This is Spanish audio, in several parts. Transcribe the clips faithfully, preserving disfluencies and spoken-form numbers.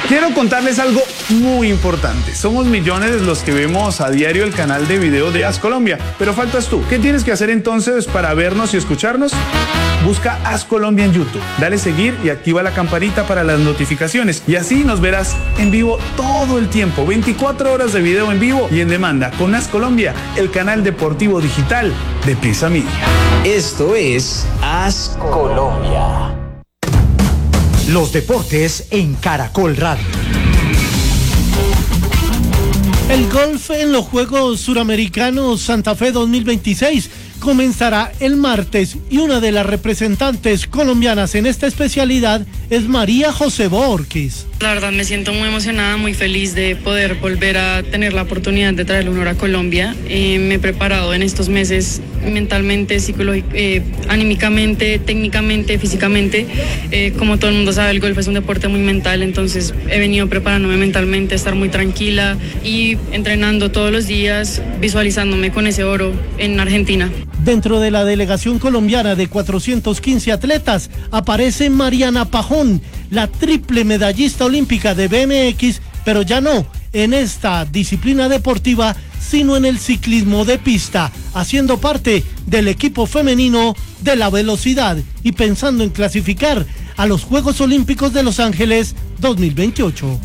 Quiero contarles algo muy importante. Somos millones los que vemos a diario el canal de video de As Colombia, pero faltas tú. ¿Qué tienes que hacer entonces para vernos y escucharnos? Busca As Colombia en YouTube, dale seguir y activa la campanita para las notificaciones y así nos verás en vivo todo el tiempo, veinticuatro horas de video en vivo y en demanda con As Colombia, el canal deportivo digital de Prisa Media. Esto es As Colombia. Los deportes en Caracol Radio. El golf en los Juegos Suramericanos Santa Fe dos mil veintiséis comenzará el martes y una de las representantes colombianas en esta especialidad es María José Borquis. La verdad me siento muy emocionada, muy feliz de poder volver a tener la oportunidad de traer el honor a Colombia. Eh, me he preparado en estos meses mentalmente, psicológicamente, eh, anímicamente, técnicamente, físicamente. Eh, como todo el mundo sabe, el golf es un deporte muy mental, entonces he venido preparándome mentalmente, estar muy tranquila y entrenando todos los días, visualizándome con ese oro en Argentina. Dentro de la delegación colombiana de cuatrocientos quince atletas aparece Mariana Pajón, la triple medallista olímpica de B M X, pero ya no en esta disciplina deportiva, sino en el ciclismo de pista, haciendo parte del equipo femenino de la velocidad y pensando en clasificar a los Juegos Olímpicos de Los Ángeles dos mil veintiocho.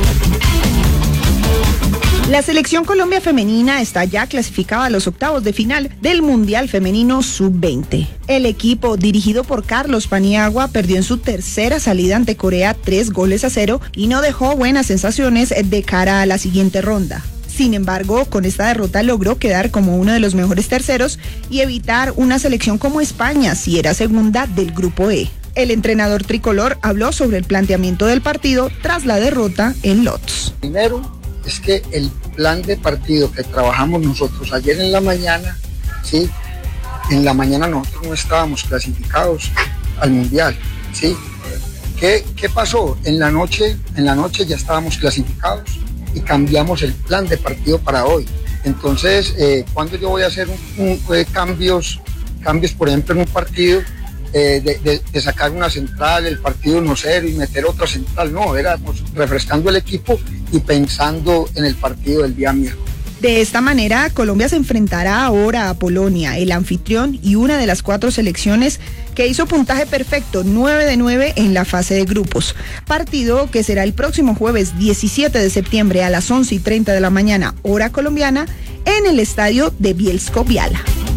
La selección Colombia femenina está ya clasificada a los octavos de final del Mundial Femenino sub veinte. El equipo, dirigido por Carlos Paniagua, perdió en su tercera salida ante Corea tres goles a cero y no dejó buenas sensaciones de cara a la siguiente ronda. Sin embargo, con esta derrota logró quedar como uno de los mejores terceros y evitar una selección como España, si era segunda del grupo E. El entrenador tricolor habló sobre el planteamiento del partido tras la derrota en Lodz. Primero, es que el plan de partido que trabajamos nosotros ayer en la mañana, ¿sí? En la mañana nosotros no estábamos clasificados al Mundial, ¿sí? ¿Qué, qué pasó? En la noche, en la noche ya estábamos clasificados y cambiamos el plan de partido para hoy. Entonces, eh, ¿cuándo yo voy a hacer un, un, eh, cambios, cambios, por ejemplo, en un partido? Eh, de, de, de sacar una central, el partido no cero y meter otra central? No, éramos refrescando el equipo y pensando en el partido del día miércoles. De esta manera, Colombia se enfrentará ahora a Polonia, el anfitrión y una de las cuatro selecciones que hizo puntaje perfecto, nueve de nueve en la fase de grupos. Partido que será el próximo jueves diecisiete de septiembre a las once y treinta de la mañana, hora colombiana, en el estadio de Bielsko-Biała.